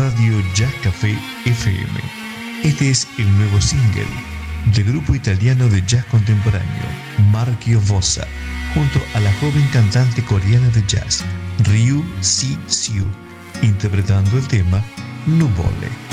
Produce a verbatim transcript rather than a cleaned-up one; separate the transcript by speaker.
Speaker 1: Radio Jazz Café F M. Este es el nuevo single del grupo italiano de jazz contemporáneo Marchio Vossa, junto a la joven cantante coreana de jazz Ryu Si Siu, interpretando el tema Nuvole.